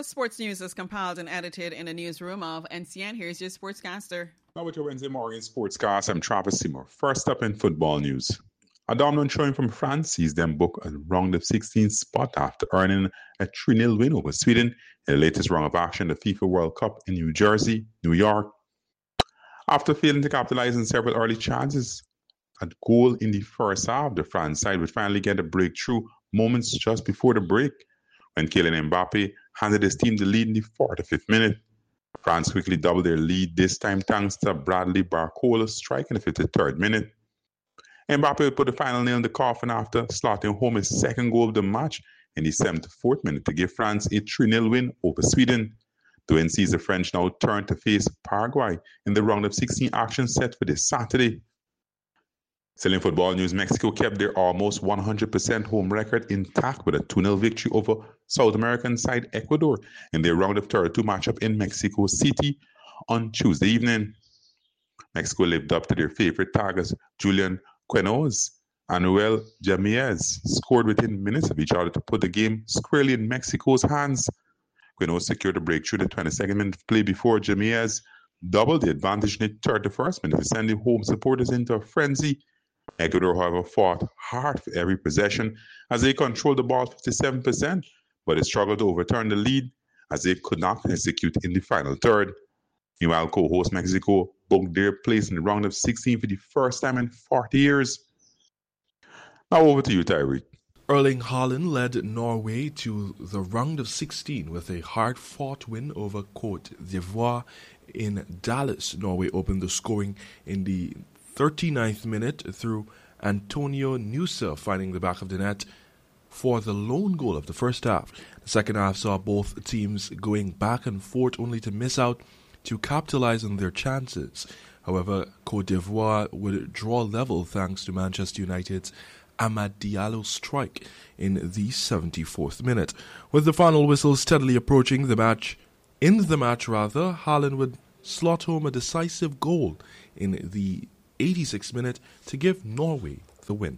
The sports news is compiled and edited in the newsroom of NCN. Here's your sportscaster. Now with your Wednesday morning sportscast, I'm Travis Seymour. First up in football news. A dominant showing from France sees them book a round of 16 spot after earning a 3-0 win over Sweden in the latest round of action, the FIFA World Cup in New Jersey, New York. After failing to capitalize on several early chances at goal in the first half, the France side would finally get a breakthrough moments just before the break when Kylian Mbappe handed his team the lead in the 45th minute. France quickly doubled their lead, this time thanks to Bradley Barcola strike in the 53rd minute. Mbappe would put the final nail in the coffin after slotting home his second goal of the match in the 74th minute to give France a 3-0 win over Sweden. The win sees the French now turn to face Paraguay in the round of 16 action set for this Saturday. Still in football news, Mexico kept their almost 100% home record intact with a 2-0 victory over South American side Ecuador in their round of 32 matchup in Mexico City on Tuesday evening. Mexico lived up to their favorite targets. Julian Quinones and Noel Jamez scored within minutes of each other to put the game squarely in Mexico's hands. Quinones secured a breakthrough in the 22nd minute of play before Jamez doubled the advantage in the 31st minute, sending home supporters into a frenzy. Ecuador, however, fought hard for every possession as they controlled the ball 57%, but they struggled to overturn the lead as they could not execute in the final third. Meanwhile, co-host Mexico booked their place in the round of 16 for the first time in 40 years. Now over to you, Tyreek. Erling Haaland led Norway to the round of 16 with a hard-fought win over Côte d'Ivoire in Dallas. Norway opened the scoring in the 39th minute through Antonio Nusa finding the back of the net for the lone goal of the first half. The second half saw both teams going back and forth only to miss out to capitalize on their chances. However, Côte d'Ivoire would draw level thanks to Manchester United's Amad Diallo strike in the 74th minute. With the final whistle steadily approaching Haaland would slot home a decisive goal in the 86th minute to give Norway the win.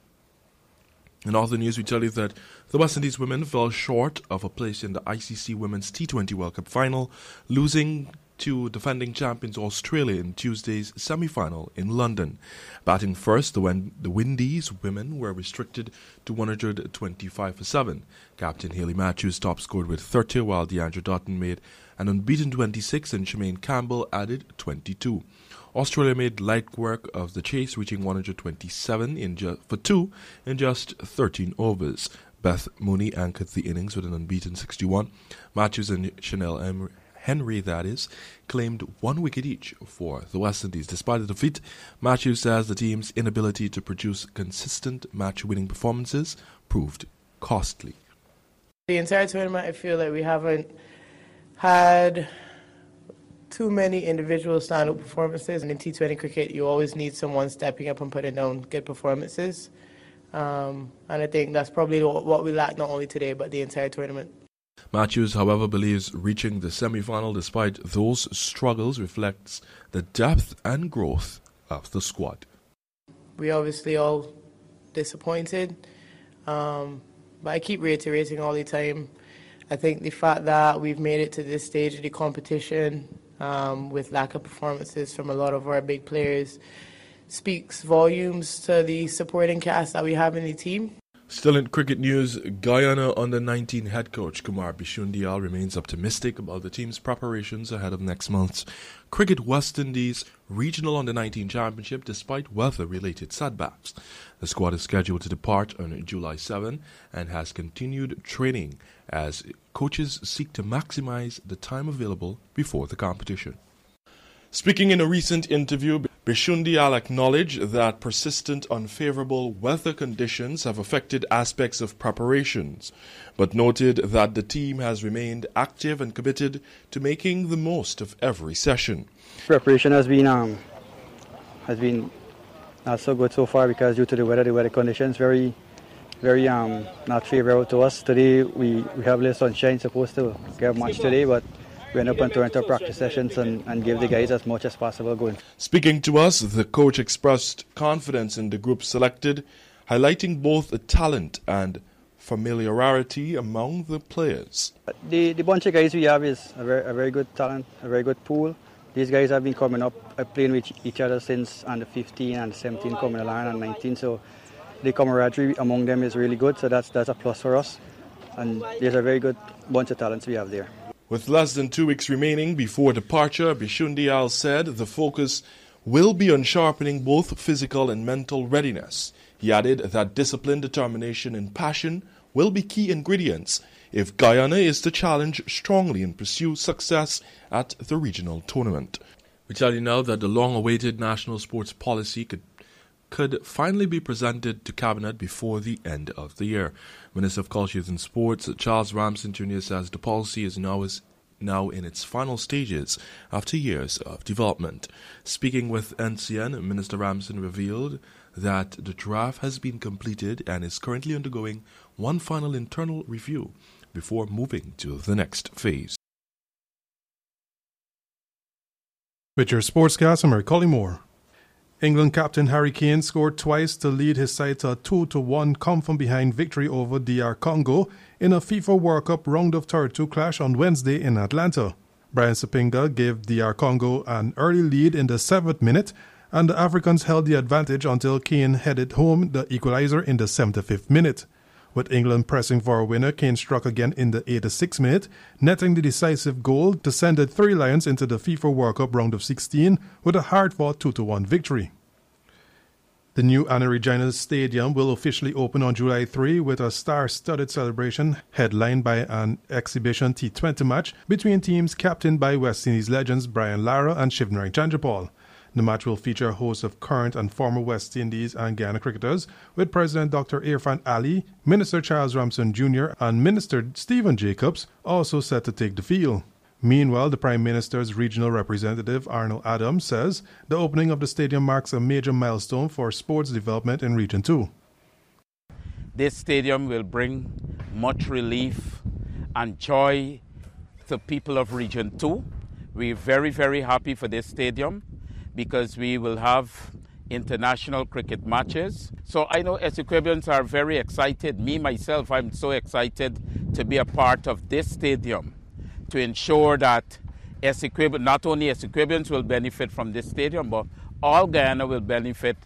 In other news, we tell you that the West Indies women fell short of a place in the ICC Women's T20 World Cup final, losing to defending champions Australia in Tuesday's semi-final in London. Batting first, the Windies women were restricted to 125 for 7. Captain Hayley Matthews top scored with 30, while Deandra Dutton made an unbeaten 26 and Shemaine Campbell added 22. Australia made light work of the chase, reaching 127 for 2 in just 13 overs. Beth Mooney anchored the innings with an unbeaten 61. Matthews and Chanel Henry, claimed 1 wicket each for the West Indies. Despite the defeat, Matthews says the team's inability to produce consistent match-winning performances proved costly. The entire tournament, I feel like we haven't had too many individual stand-up performances. And in T20 cricket, you always need someone stepping up and putting down good performances. And I think that's probably what we lack not only today, but the entire tournament. Matthews, however, believes reaching the semi-final despite those struggles reflects the depth and growth of the squad. We obviously all disappointed, but I keep reiterating all the time, I think the fact that we've made it to this stage of the competition with lack of performances from a lot of our big players speaks volumes to the supporting cast that we have in the team. Still in cricket news, Guyana under-19 head coach Kumar Bishundial remains optimistic about the team's preparations ahead of next month's Cricket West Indies Regional Under-19 Championship despite weather-related setbacks. The squad is scheduled to depart on July 7 and has continued training as coaches seek to maximize the time available before the competition. Speaking in a recent interview, Bishundial acknowledged that persistent unfavorable weather conditions have affected aspects of preparations, but noted that the team has remained active and committed to making the most of every session. Preparation has been not so good so far because due to the weather conditions very not favorable to us. Today we have little sunshine, supposed to get much today, but we end up on Toronto practice sessions and give the guys as much as possible going. Speaking to us, the coach expressed confidence in the group selected, highlighting both the talent and familiarity among the players. The bunch of guys we have is a very good talent, a very good pool. These guys have been coming up, playing with each other since under 15 and 17 coming along and 19. So the camaraderie among them is really good. So that's a plus for us. And there's a very good bunch of talents we have there. With less than 2 weeks remaining before departure, Bishundi Al said the focus will be on sharpening both physical and mental readiness. He added that discipline, determination, and passion will be key ingredients if Guyana is to challenge strongly and pursue success at the regional tournament. We tell you now that the long-awaited national sports policy could finally be presented to Cabinet before the end of the year. Minister of Culture and Sports Charles Ramson Jr. says the policy is now in its final stages after years of development. Speaking with NCN, Minister Ramson revealed that the draft has been completed and is currently undergoing one final internal review before moving to the next phase. With your sportscast, I'm Eric Collymore. England captain Harry Kane scored twice to lead his side to a 2-1 come-from-behind victory over DR Congo in a FIFA World Cup round of 32 clash on Wednesday in Atlanta. Brian Sapinga gave DR Congo an early lead in the 7th minute, and the Africans held the advantage until Kane headed home the equalizer in the 75th minute. With England pressing for a winner, Kane struck again in the 86th minute, netting the decisive goal to send the Three Lions into the FIFA World Cup round of 16 with a hard-fought 2-1 victory. The new Anna Regina Stadium will officially open on July 3 with a star-studded celebration headlined by an exhibition T20 match between teams captained by West Indies legends Brian Lara and Shivnarine Chandrapal. The match will feature a host of current and former West Indies and Guyana cricketers, with President Dr. Irfan Ali, Minister Charles Ramson Jr. and Minister Stephen Jacobs also set to take the field. Meanwhile, the Prime Minister's regional representative Arnold Adams says the opening of the stadium marks a major milestone for sports development in Region 2. This stadium will bring much relief and joy to people of Region 2. We're very, very happy for this stadium, because we will have international cricket matches. So I know Essequibians are very excited. Me, myself, I'm so excited to be a part of this stadium to ensure that not only Essequibians will benefit from this stadium, but all Guyana will benefit.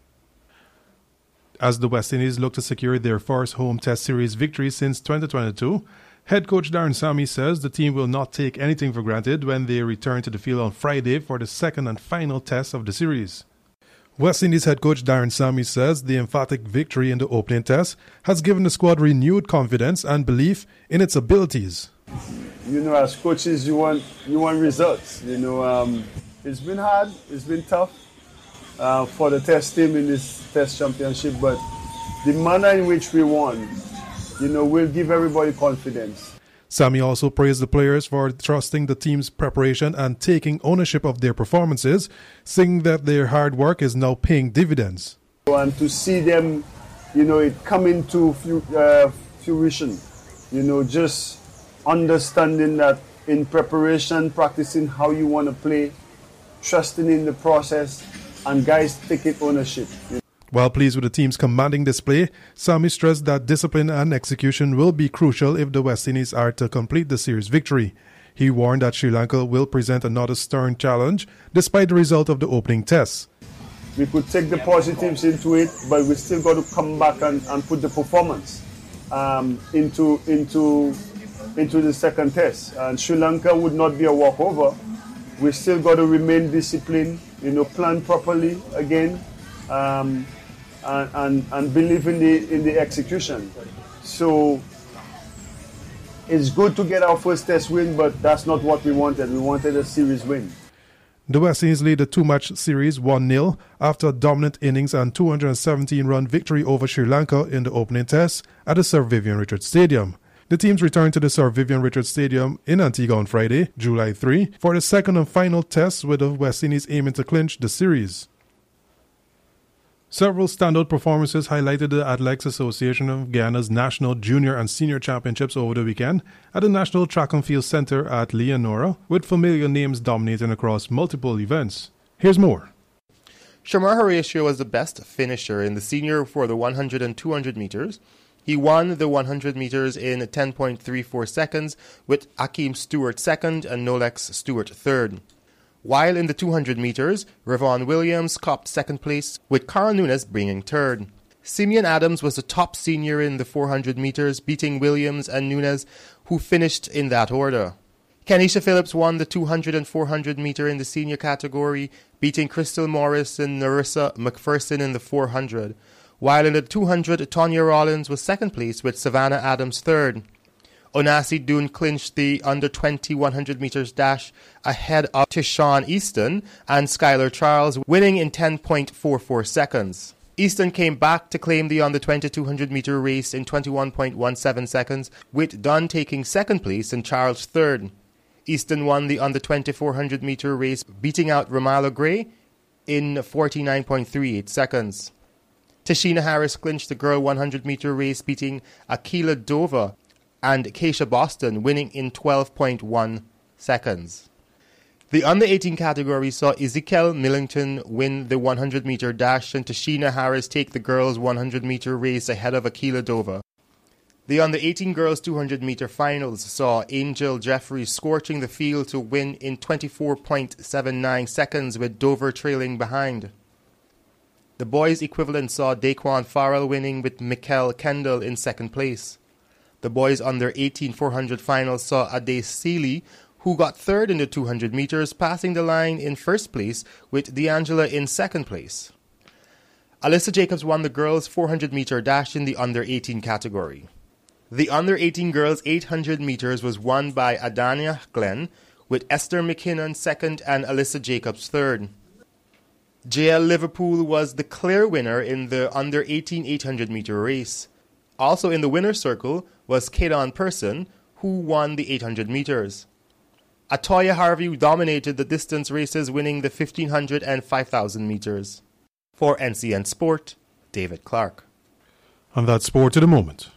As the West Indies look to secure their first home Test Series victory since 2022, head coach Darren Sammy says the team will not take anything for granted when they return to the field on Friday for the second and final test of the series. West Indies head coach Darren Sammy says the emphatic victory in the opening test has given the squad renewed confidence and belief in its abilities. You know, as coaches, you want results. You know, it's been hard, it's been tough for the Test team in this Test championship, but the manner in which we won, will give everybody confidence. Sammy also praised the players for trusting the team's preparation and taking ownership of their performances, saying that their hard work is now paying dividends. And to see them, it come into fruition, just understanding that in preparation, practicing how you want to play, trusting in the process, and guys taking ownership. While pleased with the team's commanding display, Sammy stressed that discipline and execution will be crucial if the West Indies are to complete the series victory. He warned that Sri Lanka will present another stern challenge despite the result of the opening test. We could take the positives into it, but we still got to come back and put the performance into the second test. And Sri Lanka would not be a walkover. We still got to remain disciplined, plan properly again. And believe in the execution. So it's good to get our first test win, but that's not what we wanted. We wanted a series win. The West Indies lead the two-match series 1-0 after a dominant innings and 217-run victory over Sri Lanka in the opening test at the Sir Vivian Richards Stadium. The teams return to the Sir Vivian Richards Stadium in Antigua on Friday, July 3, for the second and final test, with the West Indies aiming to clinch the series. Several standout performances highlighted the Athletics Association of Guyana's National Junior and Senior Championships over the weekend at the National Track and Field Centre at Leonora, with familiar names dominating across multiple events. Here's more. Shamar Horatio was the best finisher in the senior for the 100 and 200 meters. He won the 100 meters in 10.34 seconds, with Akeem Stewart second and Nolex Stewart third. While in the 200 meters, Ravon Williams copped second place, with Carl Nunes bringing third. Simeon Adams was the top senior in the 400 meters, beating Williams and Nunes, who finished in that order. Kenisha Phillips won the 200 and 400 meter in the senior category, beating Crystal Morris and Narissa McPherson in the 400. While in the 200, Tonya Rollins was second place with Savannah Adams third. Onasi Doon clinched the under-20 100 meters dash ahead of Tishawn Easton and Skylar Charles, winning in 10.44 seconds. Easton came back to claim the under-20 200 meter race in 21.17 seconds, with Dunn taking second place and Charles third. Easton won the under-20 400 meter race, beating out Ramala Gray in 49.38 seconds. Tashina Harris clinched the girl 100 meter race, beating Akila Dova and Keisha Boston, winning in 12.1 seconds. The under-18 category saw Ezekiel Millington win the 100 meter dash and Tashina Harris take the girls 100 meter race ahead of Akila Dova. The under-18 girls 200 meter finals saw Angel Jeffries scorching the field to win in 24.79 seconds, with Dover trailing behind. The boys' equivalent saw Daquan Farrell winning, with Mikkel Kendall in second place. The boys' under-18 400 finals saw Ade Seeley, who got third in the 200 meters, passing the line in first place, with D'Angela in second place. Alyssa Jacobs won the girls' 400 meter dash in the under-18 category. The under-18 girls' 800 meters was won by Adania Glenn, with Esther McKinnon second and Alyssa Jacobs third. JL Liverpool was the clear winner in the under-18 800 meter race. Also in the winner's circle was Kaydon Person, who won the 800 meters. Atoya Harvey dominated the distance races, winning the 1500 and 5000 meters. For NCN Sport, David Clark. And that's Sport to the Moment.